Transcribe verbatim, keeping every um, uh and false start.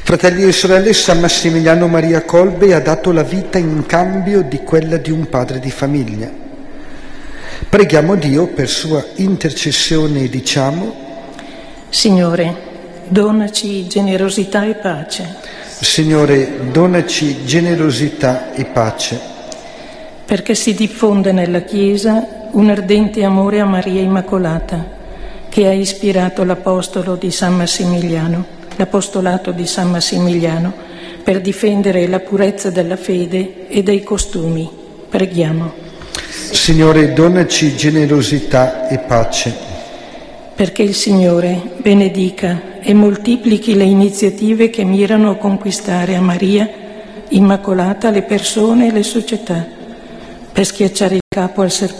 Fratelli e sorelle, San Massimiliano Maria Kolbe ha dato la vita in cambio di quella di un padre di famiglia. Preghiamo Dio per sua intercessione e diciamo: Signore, donaci generosità e pace. Signore, donaci generosità e pace. Perché si diffonde nella Chiesa un ardente amore a Maria Immacolata, che ha ispirato l'apostolo di San Massimiliano, l'apostolato di San Massimiliano, per difendere la purezza della fede e dei costumi. Preghiamo. Signore, donaci generosità e pace. Perché il Signore benedica e moltiplichi le iniziative che mirano a conquistare a Maria Immacolata le persone e le società, per schiacciare il capo al serpente